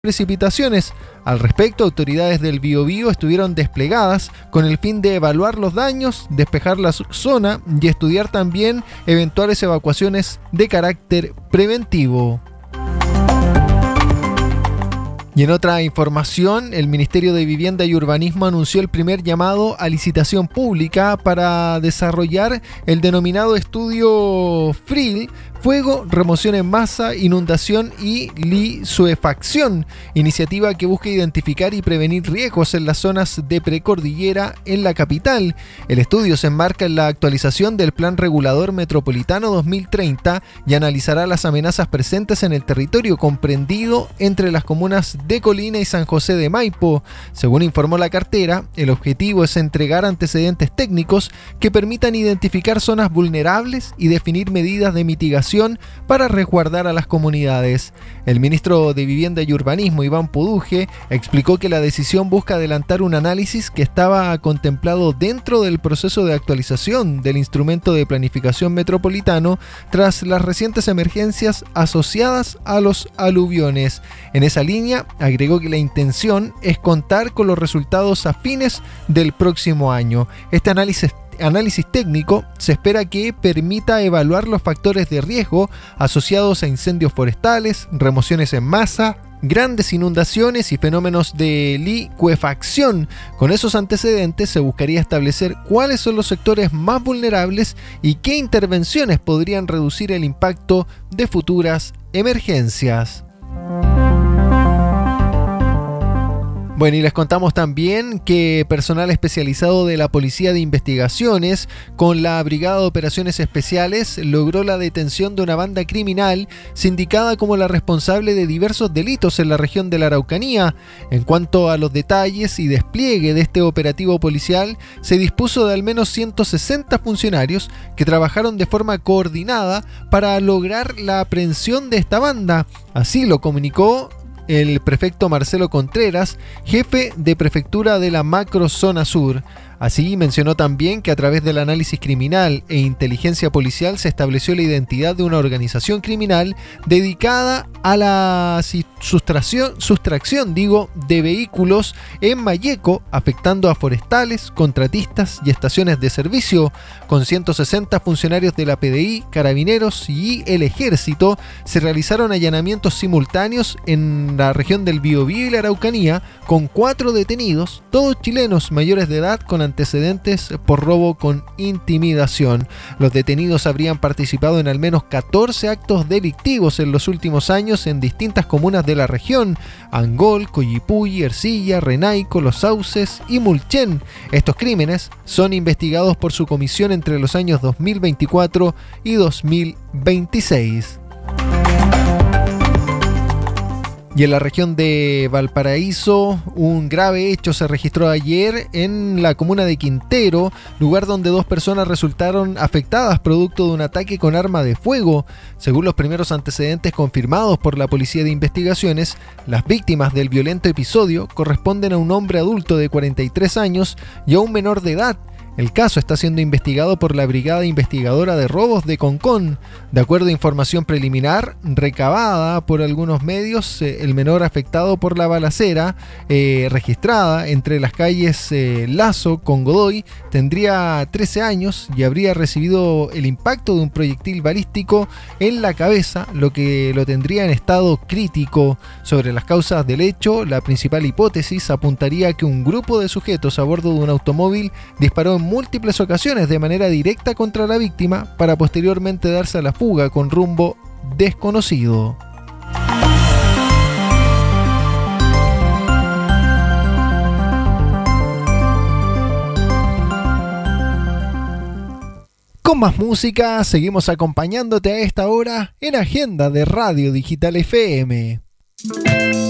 precipitaciones. Al respecto, autoridades del Biobío estuvieron desplegadas con el fin de evaluar los daños, despejar la zona y estudiar también eventuales evacuaciones de carácter preventivo. Y en otra información, el Ministerio de Vivienda y Urbanismo anunció el primer llamado a licitación pública para desarrollar el denominado estudio FRIL, Fuego, Remoción en Masa, Inundación y Licuefacción, iniciativa que busca identificar y prevenir riesgos en las zonas de precordillera en la capital. El estudio se enmarca en la actualización del Plan Regulador Metropolitano 2030 y analizará las amenazas presentes en el territorio comprendido entre las comunas de Colina y San José de Maipo. Según informó la cartera, el objetivo es entregar antecedentes técnicos que permitan identificar zonas vulnerables y definir medidas de mitigación para resguardar a las comunidades. El ministro de Vivienda y Urbanismo, Iván Puduje, explicó que la decisión busca adelantar un análisis que estaba contemplado dentro del proceso de actualización del instrumento de planificación metropolitano tras las recientes emergencias asociadas a los aluviones. En esa línea, agregó que la intención es contar con los resultados a fines del próximo año. Este análisis técnico se espera que permita evaluar los factores de riesgo asociados a incendios forestales, remociones en masa, grandes inundaciones y fenómenos de licuefacción. Con esos antecedentes se buscaría establecer cuáles son los sectores más vulnerables y qué intervenciones podrían reducir el impacto de futuras emergencias. Bueno, y les contamos también que personal especializado de la Policía de Investigaciones con la Brigada de Operaciones Especiales logró la detención de una banda criminal sindicada como la responsable de diversos delitos en la región de la Araucanía. En cuanto a los detalles y despliegue de este operativo policial, se dispuso de al menos 160 funcionarios que trabajaron de forma coordinada para lograr la aprehensión de esta banda. Así lo comunicó el prefecto Marcelo Contreras, jefe de prefectura de la Macrozona Sur. Así mencionó también que a través del análisis criminal e inteligencia policial se estableció la identidad de una organización criminal dedicada a la sustracción de vehículos en Malleco, afectando a forestales, contratistas y estaciones de servicio. Con 160 funcionarios de la PDI, Carabineros y el Ejército, se realizaron allanamientos simultáneos en la región del Biobío y la Araucanía, con 4 detenidos, todos chilenos mayores de edad con antecedentes por robo con intimidación. Los detenidos habrían participado en al menos 14 actos delictivos en los últimos años en distintas comunas de la región: Angol, Coyipulli, Ercilla, Renaico, Los Sauces y Mulchen. Estos crímenes son investigados por su comisión entre los años 2024 y 2026. Y en la región de Valparaíso, un grave hecho se registró ayer en la comuna de Quintero, lugar donde 2 personas resultaron afectadas producto de un ataque con arma de fuego. Según los primeros antecedentes confirmados por la Policía de Investigaciones, las víctimas del violento episodio corresponden a un hombre adulto de 43 años y a un menor de edad. El caso está siendo investigado por la Brigada Investigadora de Robos de Concón. De acuerdo a información preliminar recabada por algunos medios, el menor afectado por la balacera registrada entre las calles Lazo con Godoy tendría 13 años y habría recibido el impacto de un proyectil balístico en la cabeza, lo que lo tendría en estado crítico. Sobre las causas del hecho, la principal hipótesis apuntaría a que un grupo de sujetos a bordo de un automóvil disparó en múltiples ocasiones de manera directa contra la víctima para posteriormente darse a la fuga con rumbo desconocido. Con más música, seguimos acompañándote a esta hora en Agenda de Radio Digital FM.